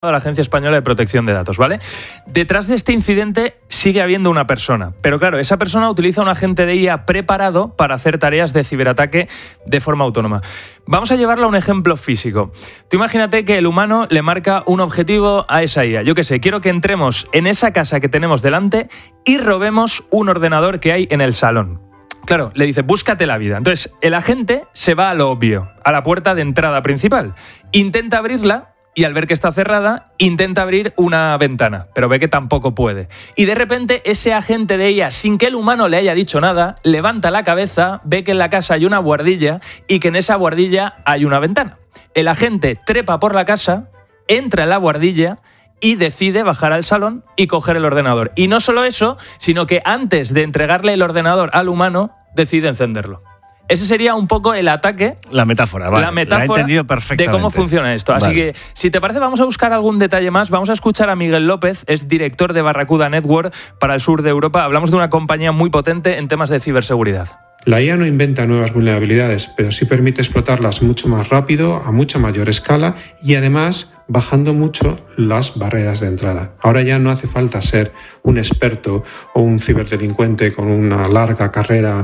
a la Agencia Española de Protección de Datos, ¿vale? Detrás de este incidente sigue habiendo una persona, pero claro, esa persona utiliza un agente de IA preparado para hacer tareas de ciberataque de forma autónoma. Vamos a llevarlo a un ejemplo físico. Tú imagínate que el humano le marca un objetivo a esa IA. Yo qué sé, quiero que entremos en esa casa que tenemos delante y robemos un ordenador que hay en el salón. Claro, le dice, búscate la vida. Entonces, el agente se va a lo obvio, a la puerta de entrada principal. Intenta abrirla y al ver que está cerrada, intenta abrir una ventana, pero ve que tampoco puede. Y de repente, ese agente de IA, sin que el humano le haya dicho nada, levanta la cabeza, ve que en la casa hay una buhardilla y que en esa buhardilla hay una ventana. El agente trepa por la casa, entra en la buhardilla y decide bajar al salón y coger el ordenador. Y no solo eso, sino que antes de entregarle el ordenador al humano, decide encenderlo. Ese sería un poco el ataque. La metáfora, vale. La metáfora la he entendido perfectamente. De cómo funciona esto. Así que, si te parece, vamos a buscar algún detalle más. Vamos a escuchar a Miguel López, es director de Barracuda Network para el sur de Europa. Hablamos de una compañía muy potente en temas de ciberseguridad. La IA no inventa nuevas vulnerabilidades, pero sí permite explotarlas mucho más rápido, a mucha mayor escala y además bajando mucho las barreras de entrada. Ahora ya no hace falta ser un experto o un ciberdelincuente con una larga carrera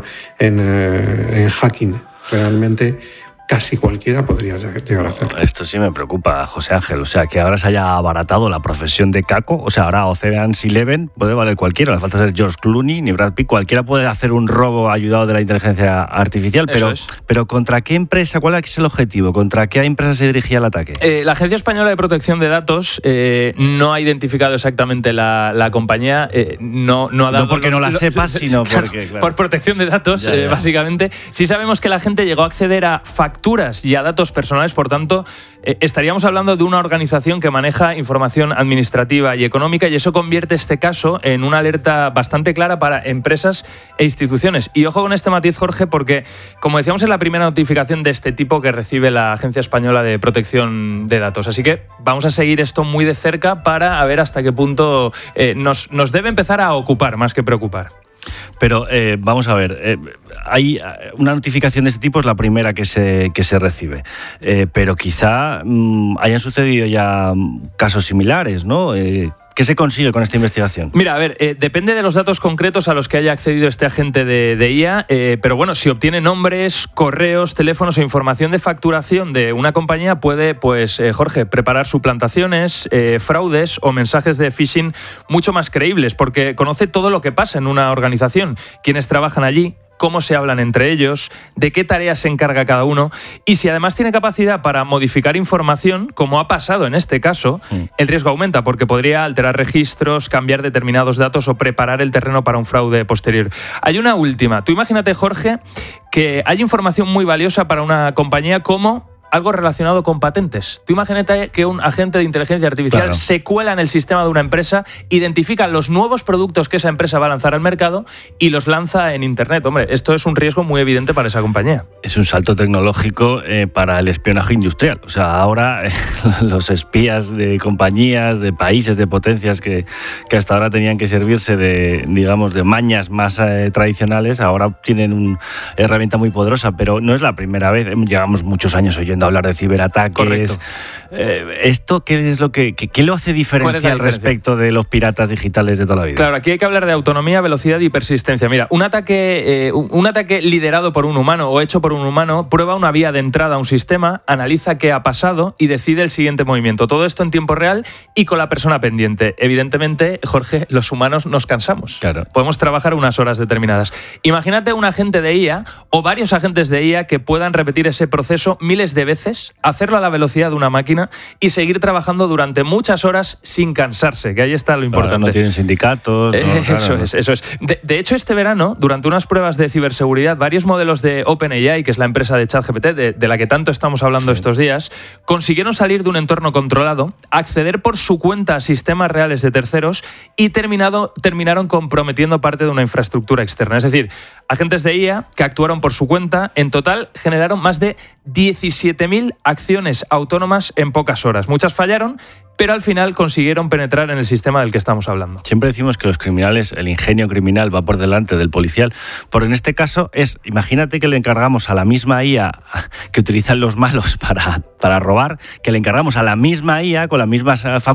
en hacking. Realmente casi cualquiera podría llegar a hacerlo. Esto sí me preocupa, José Ángel. O sea, que ahora se haya abaratado la profesión de caco. O sea, ahora Ocean's 11 puede valer cualquiera. No hace falta ser George Clooney ni Brad Pitt. Cualquiera puede hacer un robo ayudado de la inteligencia artificial. Pero ¿contra qué empresa? ¿Cuál es el objetivo? ¿Contra qué empresa se dirigía el ataque? La Agencia Española de Protección de Datos no ha identificado exactamente la compañía. No ha dado no porque no la sepas, sino porque... Claro. Por protección de datos, ya. Básicamente. Sí sabemos que la gente llegó a acceder a facturas y a datos personales, por tanto, estaríamos hablando de una organización que maneja información administrativa y económica, y eso convierte este caso en una alerta bastante clara para empresas e instituciones. Y ojo con este matiz, Jorge, porque, como decíamos, es la primera notificación de este tipo que recibe la Agencia Española de Protección de Datos. Así que vamos a seguir esto muy de cerca para ver hasta qué punto nos debe empezar a ocupar más que preocupar. Pero vamos a ver, hay una notificación de este tipo, es la primera que se recibe, pero quizá hayan sucedido ya casos similares, ¿no? ¿Qué se consigue con esta investigación? Mira, a ver, depende de los datos concretos a los que haya accedido este agente de IA, pero bueno, si obtiene nombres, correos, teléfonos o información de facturación de una compañía, puede, pues, Jorge, preparar suplantaciones, fraudes o mensajes de phishing mucho más creíbles, porque conoce todo lo que pasa en una organización, quiénes trabajan allí, cómo se hablan entre ellos, de qué tareas se encarga cada uno, y si además tiene capacidad para modificar información, como ha pasado en este caso, el riesgo aumenta porque podría alterar registros, cambiar determinados datos o preparar el terreno para un fraude posterior. Hay una última. Tú imagínate, Jorge, que hay información muy valiosa para una compañía como algo relacionado con patentes. Tú imagínate que un agente de inteligencia artificial se cuela en el sistema de una empresa, identifica los nuevos productos que esa empresa va a lanzar al mercado y los lanza en Internet. Hombre, esto es un riesgo muy evidente para esa compañía. Es un salto tecnológico para el espionaje industrial. O sea, ahora los espías de compañías, de países, de potencias que hasta ahora tenían que servirse de, digamos, de mañas más tradicionales, ahora tienen una herramienta muy poderosa, pero no es la primera vez. Llevamos muchos años oyendo hablar de ciberataques. Correcto. ¿Esto qué es lo qué lo hace diferencial respecto de los piratas digitales de toda la vida? Claro, aquí hay que hablar de autonomía, velocidad y persistencia. Mira, un ataque liderado por un humano o hecho por un humano prueba una vía de entrada a un sistema, analiza qué ha pasado y decide el siguiente movimiento. Todo esto en tiempo real y con la persona pendiente. Evidentemente, Jorge, los humanos nos cansamos. Claro. Podemos trabajar unas horas determinadas. Imagínate un agente de IA o varios agentes de IA que puedan repetir ese proceso miles de veces, hacerlo a la velocidad de una máquina y seguir trabajando durante muchas horas sin cansarse, que ahí está lo importante. Claro, no tienen sindicatos. Eso es. De hecho, este verano, durante unas pruebas de ciberseguridad, varios modelos de OpenAI, que es la empresa de ChatGPT, de la que tanto estamos hablando estos días, consiguieron salir de un entorno controlado, acceder por su cuenta a sistemas reales de terceros y terminaron comprometiendo parte de una infraestructura externa. Es decir, agentes de IA que actuaron por su cuenta, en total generaron más de 17 7.000 acciones autónomas en pocas horas. Muchas fallaron, pero al final consiguieron penetrar en el sistema del que estamos hablando. Siempre decimos que los criminales, el ingenio criminal va por delante del policial, pero en este caso imagínate que le encargamos a la misma IA que utilizan los malos para robar, que le encargamos a la misma IA con las mismas facultades